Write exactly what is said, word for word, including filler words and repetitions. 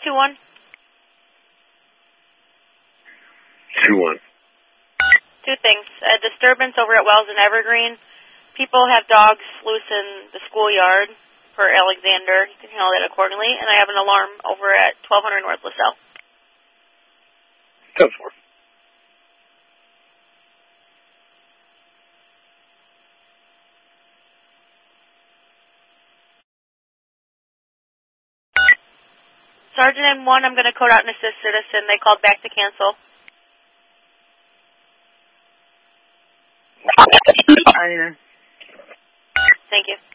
two one. two one. Two things. A disturbance over at Wells and Evergreen. People have dogs loose in the schoolyard for Alexander. You can handle that accordingly. And I have an alarm over at twelve hundred North LaSalle. ten four. Sergeant M one, I'm going to code out an assist citizen. They called back to cancel. I, uh... Thank you.